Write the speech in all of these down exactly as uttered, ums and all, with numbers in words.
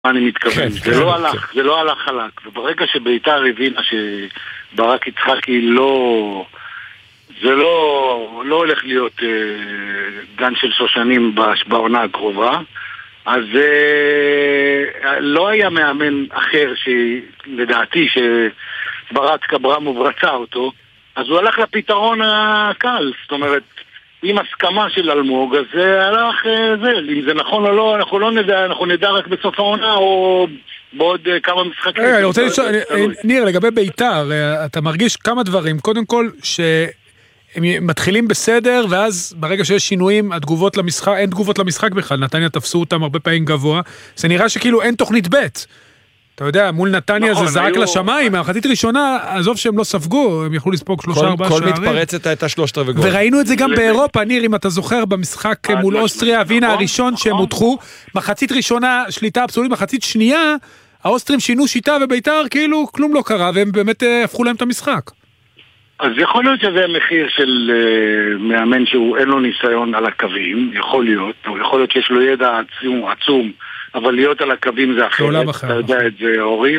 אני מתכוון, זה לא הלך, זה לא הלך חלק. וברגע שביתר הבינה שברק יצחקי לא, זה לא, לא הולך להיות אה, גן של שושנים בעונה הקרובה, אז אה, לא היה מאמן אחר שלדעתי שברק אברמוב רצה אותו, אז הוא הלך לפתרון הקל, זאת אומרת, עם הסכמה של אלמוג, אז זה הלך, זה, אם זה נכון או לא, אנחנו לא נדע, אנחנו נדע רק בסוף העונה, או בעוד כמה משחקים. אני רוצה לשאול, ניר, לגבי ביתר, אתה מרגיש כמה דברים, קודם כל, שהם מתחילים בסדר, ואז ברגע שיש שינויים, התגובות למשחק, אין תגובות למשחק בכלל, נתניה תפסו אותם הרבה פעמים גבוה, זה נראה שכאילו אין תוכנית ב' אתה יודע, מול נתניה זה זרק לשמיים, המחצית ראשונה, עזוב שהם לא ספגו, הם יכלו לספוג שלושה ארבעה שערים. כל מתפרצת הייתה שלושת רבעי גול. וראינו את זה גם באירופה, ניר, אם אתה זוכר, במשחק מול אוסטריה, והנה הראשון שהם הותחו, מחצית ראשונה, שליטה אבסולוטית, מחצית שנייה, האוסטרים שינו שיטה וביתר, כאילו כלום לא קרה, והם באמת הפכו להם את המשחק. אז יכול להיות שזה מחיר של מאמן שהוא אין לו ניסיון על הקווים, יכול להיות, או יכול להיות שיש לו ידע עצום, עצום, אבל להיות על הקווים זה אחרת, אתה יודע את זה אורי,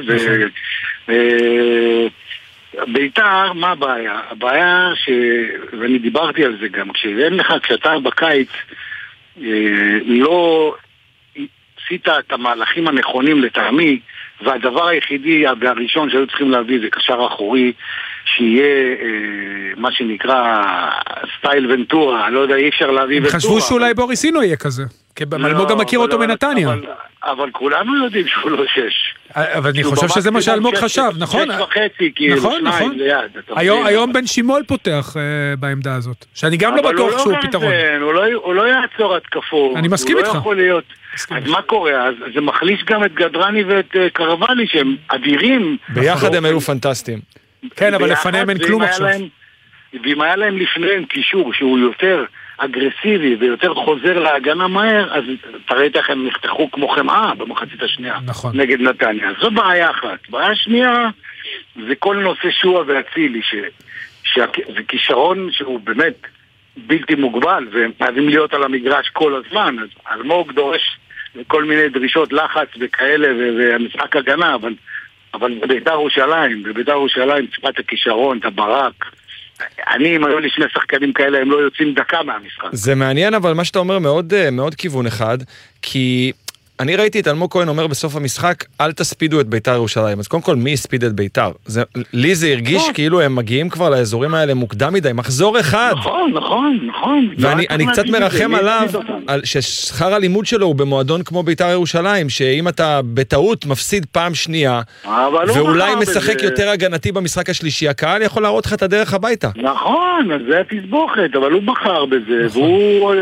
וביתר, מה הבעיה? הבעיה ש... ואני דיברתי על זה גם, כשאין לך, כשאתה בקיץ לא עשית את המהלכים הנכונים לטעמי, והדבר היחידי והראשון שהיו צריכים להביא זה קשר אחורי, שיהיה מה שנקרא סטייל ונטורה, לא יודע, אי אפשר להביא ונטורה. חשבו שאולי בוריסינו יהיה כזה, כי אלמוג גם מכיר אותו מנתניה. אבל כולנו יודעים שהוא לא שש. אבל אני חושב שזה מה שאלמוג חשב, נכון? שש וחצי, כאילו, שניים ליד. היום בן שימול פותח בעמדה הזאת, שאני גם לא בטוח שהוא פתרון. הוא לא יעצור התקפות. אני מסכים איתך. אז מה קורה? אז זה מחליש גם את גדרני ואת קרוולי, שהם אדירים. ביחד הם היו פנטסטיים. כן, אבל לפניהם אין כלום עכשיו. ואם היה להם לפניהם קישור שהוא יותר אגרסיבי ויותר חוזר להגנה מהר, אז תראית איך הם נחתכו כמו חמאה במחצית השנייה. נכון. נגד נתניה. זו בעיה אחת. בעיה שנייה זה כל נושא שועה והצילי, שזה כישרון שהוא באמת בלתי מוגבל, והם חייבים להיות על המגרש כל הזמן. אז אלמוג דורש כל מיני דרישות לחץ וכאלה, והמשחק הגנה, אבל אבל בביתר ירושלים, בביתר ירושלים צפת הכישרון, את הברק. אני, אם היו לי שני שחקנים כאלה, הם לא יוצאים דקה מהמשחק. זה מעניין, אבל מה שאתה אומר מאוד, מאוד כיוון אחד, כי אני ראיתי את אלמוג כהן אומר בסוף המשחק, אל תספידו את ביתר ירושלים. אז קודם כל, מי הספיד את ביתר? זה, לי זה הרגיש כאילו הם מגיעים כבר לאזורים האלה מוקדם מדי, מחזור אחד. נכון, נכון, נכון. ואני אני קצת מרחם עליו, על ששכר הלימוד שלו הוא במועדון כמו ביתר ירושלים, שאם אתה בטעות מפסיד פעם שנייה, ואולי משחק יותר הגנתי במשחק השלישי, הקהל יכול להראות לך את הדרך הביתה. נכון, אז זה התסבוכת, אבל הוא בחר בזה, והוא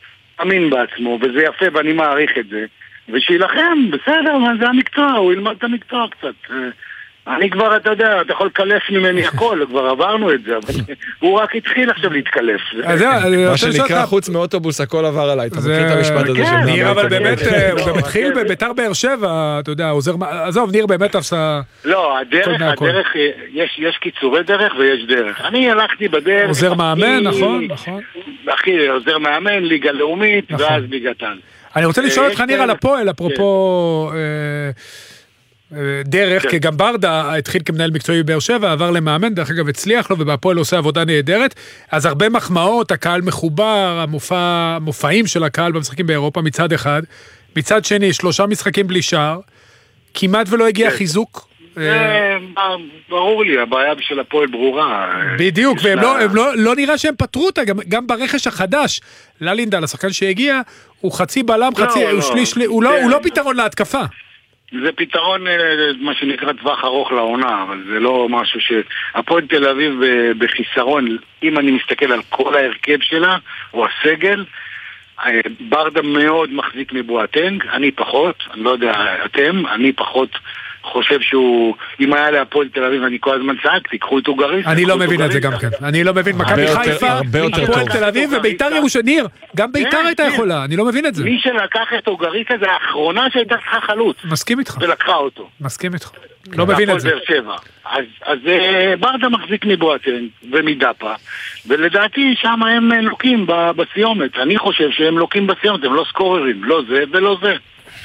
אמין בעצמו, וזה יפה ואני מעריך את זה. ושילכם, בסדר, זה המקצוע, הוא ילמד את המקצוע קצת. אני כבר, אתה יודע, אתה יכול לקלף ממני הכל, כבר עברנו את זה, אבל הוא רק התחיל עכשיו להתקלף. מה שנקרא חוץ מאוטובוס, הכל עבר עליי, אתה מכיר את המשפט הזה? ניר, אבל באמת, הוא מתחיל בביתר באר שבע, אתה יודע, עזוב, ניר באמת עושה... לא, הדרך, הדרך, יש קיצורי דרך ויש דרך. אני הלכתי בדרך... עוזר מאמן, נכון, נכון. אחי, עוזר מאמן, ליגה לאומית, ואז ליגתן. אני רוצה לשאול אותך ניר על הפועל, אפרופו דרך, כי גם ברדה התחיל כמנהל מקצועי בבאר שבע, עבר למאמן, דרך אגב הצליח לו, ובפועל עושה עבודה נהדרת, אז הרבה מחמאות, הקהל מחובר, המופעים של הקהל במשחקים באירופה מצד אחד, מצד שני, שלושה משחקים בלי שער, כמעט ולא הגיע חיזוק. ברור לי, הבעיה של הפועל ברורה. בדיוק, ולא נראה שהם פתרו אותה, גם ברכש החדש, ללינדל, השחקן שהגיע, הוא חצי בלם, חצי, הוא שליש, הוא לא פתרון להתקפה. זה פתרון, מה שנקרא טווח ארוך לעונה, אבל זה לא משהו ש... הפועל תל אביב בחיסרון, אם אני מסתכל על כל ההרכב שלה, או הסגל, ברדה מאוד מחזיק מבואטנג, אני פחות, אני לא יודע, אתם, אני פחות חושב שהוא, אם היה להפועל תל אביב, אני כל הזמן צעקתי, קחו את אוגריס. אני לא מבין את זה גם כן. אני לא מבין, מכבי חיפה, הפועל תל אביב וביתר ירושלים, ניר, גם ביתר הייתה יכולה, אני לא מבין את זה. מי שלקח את אוגריס זה האחרונה שהייתה צריכה חלוץ. מסכים איתך. ולקחה אותו. מסכים איתך. לא מבין את זה. אז ברדה מחזיק מבואטנג ומדאפה, ולדעתי שם הם לוקים בסיומת. אני חושב שהם לוקים בסיומת, הם לא סקוררים, לא זה ולא זה.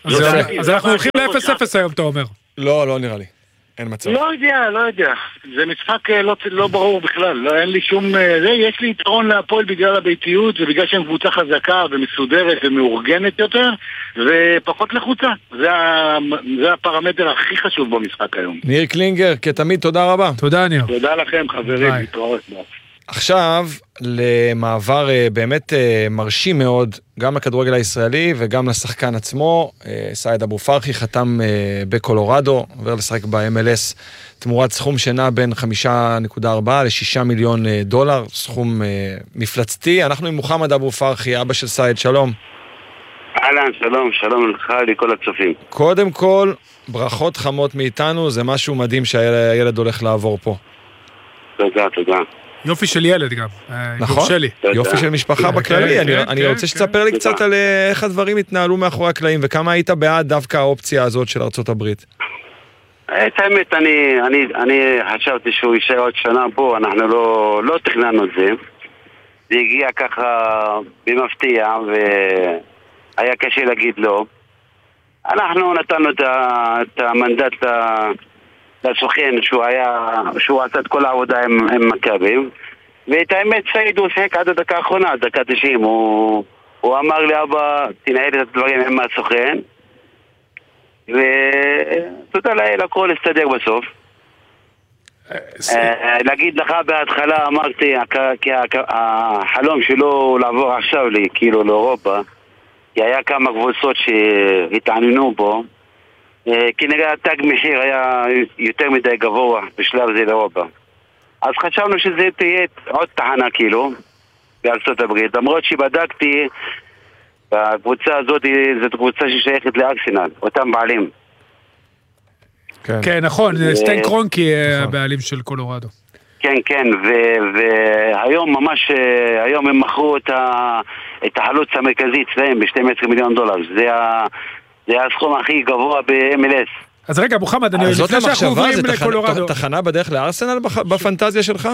אז אנחנו הולכים ל-אפס אפס היום, אתה אומר. לא, לא נראה לי. אין מצב. לא יודע, לא יודע. זה משחק לא, לא ברור בכלל. לא, אין לי שום... זה, יש לי יתרון להפועל בגלל הביתיות, ובגלל שהם קבוצה חזקה ומסודרת ומאורגנת יותר, ופחות לחוצה. זה, ה, זה הפרמטר הכי חשוב במשחק היום. ניר קלינגר, כתמיד, תודה רבה. תודה, ניר. תודה לכם, חברים. להתראות. עכשיו, למעבר באמת מרשים מאוד, גם לכדורגל הישראלי וגם לשחקן עצמו. סעיד אבו פרחי חתם בקולורדו, עובר לשחק ב-אם אל אס תמורת סכום שנע בין חמישה נקודה ארבע לשישה מיליון דולר, סכום מפלצתי. אנחנו עם מוחמד אבו פרחי, אבא של סעיד, שלום. אהלן, שלום, שלום לך, לכל הצופים. קודם כל, ברכות חמות מאיתנו, זה משהו מדהים שהילד הולך לעבור פה. תודה, תודה. יופי של ילד גם, נכון, יופי של משפחה בכללי. אני רוצה שתספר לי קצת על איך הדברים התנהלו מאחורי הקלעים, וכמה היית בעד דווקא האופציה הזאת של ארצות הברית. את האמת, אני חשבתי שהוא יישאר עוד שנה פה, אנחנו לא תכננו את זה. זה הגיע ככה במפתיע, והיה קשה להגיד לא. אנחנו נתנו את המנדט לסוכן שהוא היה, שהוא עשה את כל העבודה עם, עם מכבי, ואת האמת סעיד הוא שיחק עד הדקה האחרונה, דקה תשעים, הוא, הוא אמר לי, אבא, תנהל את הדברים עם הסוכן, ותודה לאל, הכל הסתדר בסוף. להגיד לך בהתחלה, אמרתי, כי החלום שלו לעבור עכשיו לי, כאילו לאירופה, כי היה כמה קבוצות שהתעניינו בו, כנראה התג מחיר היה יותר מדי גבוה בשלב זה לאירופה. אז חשבנו שזה תהיה עוד תחנה כאילו בארצות הברית, למרות שבדקתי, הקבוצה הזאת זאת קבוצה ששייכת לארסנל, אותם בעלים. כן, נכון, סטן קרונקי הבעלים של קולורדו. כן, כן, והיום ממש, היום הם מכרו את החלוץ המרכזי אצלהם ב-שנים עשר מיליון דולר, זה ה... זה הסכום הכי גבוה ב-אם אל אס. אז רגע, מוחמד, אני לפני שאנחנו עוברים לקולורדו. זאת תחנה בדרך לארסנל בפנטזיה שלך?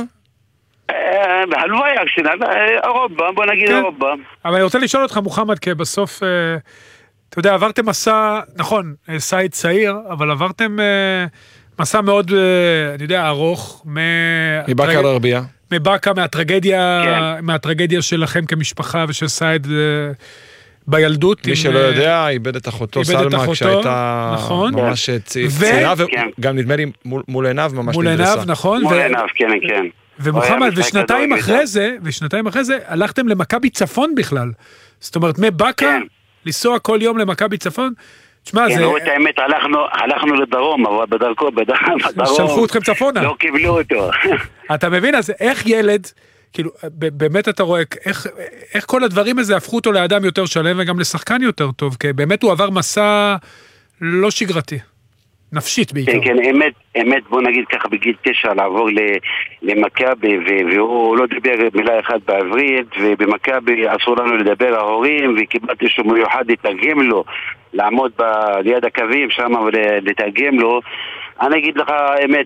הלוואי ארסנל, אירופה, בוא נגיד אירופה. אבל אני רוצה לשאול אותך, מוחמד, כי בסוף, אתה יודע, עברתם מסע, נכון, סעיד צעיר, אבל עברתם מסע מאוד, אני יודע, ארוך. מבאקה אל-גרבייה. מבאקה, מהטרגדיה שלכם כמשפחה ושל סעיד בילדות. מי שלא יודע, איבד את אחותו סלמה כשהייתה ממש צעירה, וגם נדמה לי מול עיניו ממש נדרסה. מול עיניו, נכון. מול עיניו, כן, כן. ומוחמד, ושנתיים אחרי זה, ושנתיים אחרי זה, הלכתם למכבי צפון בכלל. זאת אומרת, מבאקה, לנסוע כל יום למכבי צפון. תשמע, זה... כן, את האמת, הלכנו לדרום, אבל בדרכו, בדרום. שלחו אתכם צפונה. לא קיבלו אותו. אתה מבין, אז איך ילד... כאילו, באמת אתה רואה, איך, איך כל הדברים הזה הפכו אותו לאדם יותר שלם וגם לשחקן יותר טוב, כי באמת הוא עבר מסע לא שגרתי, נפשית בעיקר. כן, כן, אמת, אמת, בוא נגיד ככה בגיל תשע לעבור למכבי, והוא לא דיבר מילה אחת בעברית, ובמכבי אסור לנו לדבר ההורים, וקיבלתי שהוא מיוחד לתרגם לו, לעמוד ליד הקווים שם ולתרגם לו. אני אגיד לך, אמת,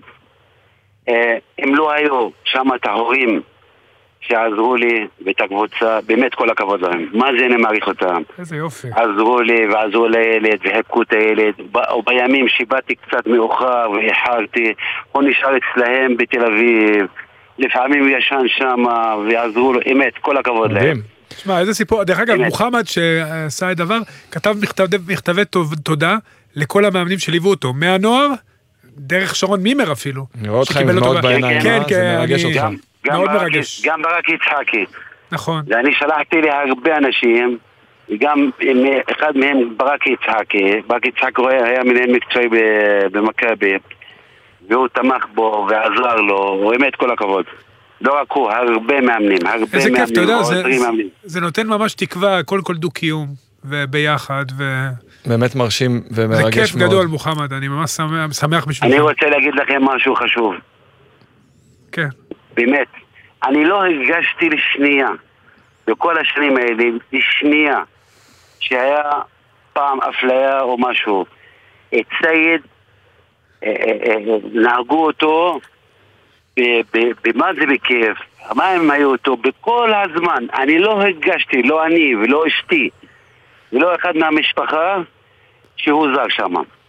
הם לא היו שם את ההורים, שעזרו לי ואת הקבוצה, באמת כל הכבוד להם. מה זה אני מעריך אותם? איזה יופי. עזרו לי ועזרו לילד והפקו את הילד. או בימים שבאתי קצת מאוחר והחרתי, הוא נשאר אצלהם בתל אביב. לפעמים הוא ישן שם ועזרו לו. אמת, כל הכבוד להם. תשמע, איזה סיפור. דרך אגב, מוחמד שעשה את דבר, כתב מכתבי תודה לכל המאמנים שליוו אותו. מהנוער, דרך שרון מימר אפילו. נראה אותך עם מאוד בעיניים, זה מרגש אותך. מאוד מרגש. גם ברק יצחקי. נכון. ואני שלחתי להרבה אנשים, גם אחד מהם ברק יצחקי. ברק יצחקי היה מנהל מקצועי במכבי, והוא תמך בו ועזר לו, הוא באמת כל הכבוד. לא רק הוא, הרבה מאמנים, הרבה איזה מאמנים. איזה כיף, אתה יודע, זה, זה נותן ממש תקווה, כל כל דו-קיום, וביחד, ו... באמת מרשים ומרגש מאוד. זה כיף מאוד. גדול, מוחמד, אני ממש שמח, שמח בשבילך. אני רוצה להגיד לכם משהו חשוב. כן. באמת, אני לא הרגשתי לשנייה, בכל השנים האלה, לשנייה, שהיה פעם אפליה או משהו. את סייד, נהגו אותו, במה זה בכיף, מה הם היו אותו, בכל הזמן. אני לא הרגשתי, לא אני ולא אשתי, ולא אחד מהמשפחה, שהוא זר שם.